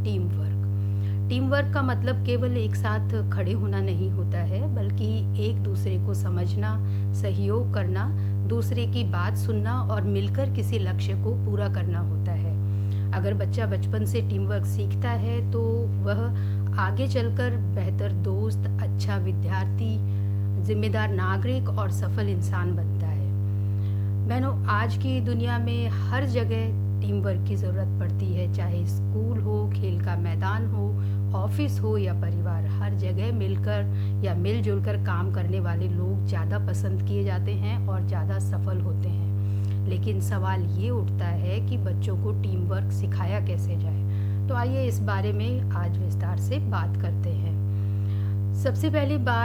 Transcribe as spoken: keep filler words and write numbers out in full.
Team work. Team work का मतलब केवल एक साथ खड़े होना नहीं होता है, बल्कि एक दूसरे को समझना, सहयोग करना, दूसरे की बात सुनना और मिलकर किसी लक्ष्य को पूरा करना होता है। अगर बच्चा बचपन से टीम वर्क सीखता है तो वह आगे चलकर बेहतर दोस्त, अच्छा विद्यार्थी, जिम्मेदार नागरिक और सफल इंसान बनता है। बहनों, आज की दुनिया में हर जगह टीम वर्क की ज़रूरत पड़ती है, चाहे स्कूल हो, खेल का मैदान हो, ऑफिस हो या परिवार। हर जगह मिलकर या मिलजुल कर काम करने वाले लोग ज़्यादा पसंद किए जाते हैं और ज़्यादा सफल होते हैं। लेकिन सवाल ये उठता है कि बच्चों को टीम वर्क सिखाया कैसे जाए। तो आइए इस बारे में आज विस्तार से बात करते हैं। सबसे पहली बात